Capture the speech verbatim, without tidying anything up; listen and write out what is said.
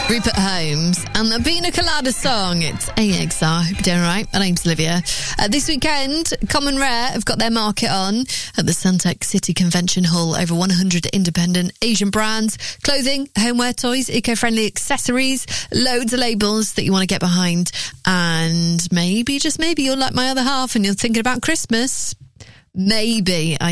Rupert Holmes and the Pina Colada song. It's A X R. Hope you're doing all right. My name's Olivia. Uh, this weekend, Common Rare have got their market on at the Suntec City Convention Hall. Over one hundred independent Asian brands, clothing, homeware, toys, eco-friendly accessories, loads of labels that you want to get behind. And maybe, just maybe, you're like my other half and you're thinking about Christmas. Maybe. I